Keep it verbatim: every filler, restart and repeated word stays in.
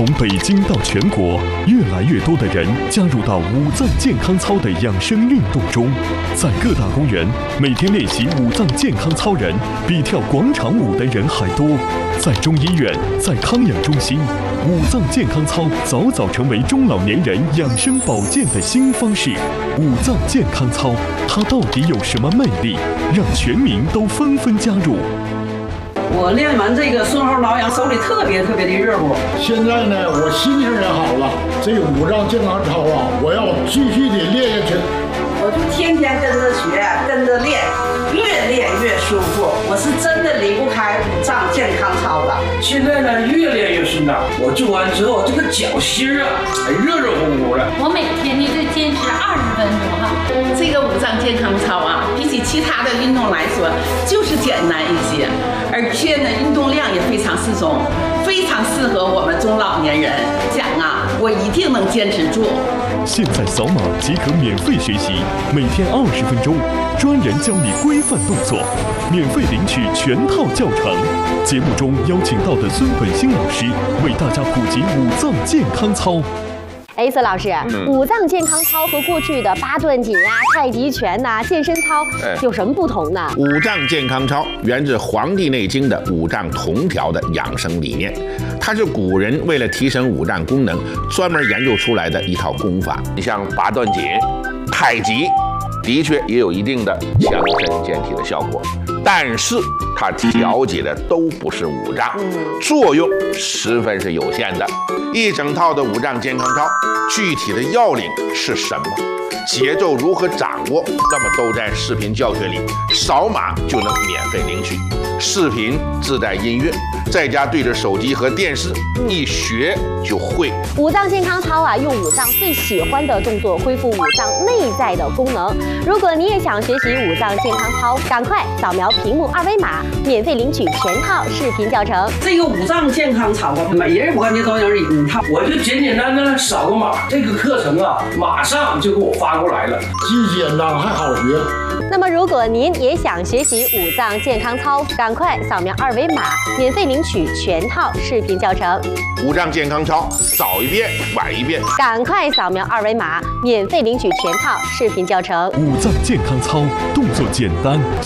从北京到全国，越来越多的人加入到五脏健康操的养生运动中。在各大公园，每天练习五脏健康操人比跳广场舞的人还多。在中医院，在康养中心，五脏健康操早早成为中老年人养生保健的新方式。五脏健康操，它到底有什么魅力，让全民都纷纷加入？ 我练完这个顺后挠痒，手里特别特别的热乎。 现在呢，我心情也好了。这五脏健康操啊，我要继续的练下去。 我就天天跟着学，跟着练，越练越舒服。我是真的离不开五脏健康操的。 现在呢，越练越顺畅。我做完之后，这个脚心啊，还热热乎乎的。 我每天呢就坚持二十分钟哈。 这个五脏健康操啊，比起其他的运动来说，就是简单一些，而且呢，运动量也非常适中，非常适合我们中老年人。讲啊，我一定能坚持住。 现在扫码即可免费学习，每天二十分钟，专人教你规范动作，免费领取全套教程。节目中邀请到的孙本兴老师为大家普及五脏健康操。 哎，孙老师，嗯、五脏健康操和过去的八段锦呀、太极拳呐、啊、健身操有什么不同呢？ 五脏健康操源自《黄帝内经》的五脏同调的养生理念，它是古人为了提升五脏功能专门研究出来的一套功法。你像八段锦、太极，的确也有一定的强身健体的效果，但是它调节的都不是五脏，作用十分是有限的。一整套的五脏健康操，具体的要领是什么？节奏如何掌握？那么都在视频教学里，扫码就能免费领取。视频自带音乐，在家对着手机和电视一学就会。 五脏健康操啊，用五脏最喜欢的动作恢复五脏内在的功能。如果你也想学习五脏健康操，赶快扫描屏幕二维码，免费领取全套视频教程。 这个五脏健康操啊，每人我感觉都有一套。 我就简简单单扫个码，这个课程啊，马上就给我发过来了， 既简单还好学。 那么，如果您也想学习五脏健康操，赶快扫描二维码，免费领取全套视频教程。 五脏健康操，早一遍晚一遍， 赶快扫描二维码，免费领取全套视频教程。 五脏健康操，动作简单，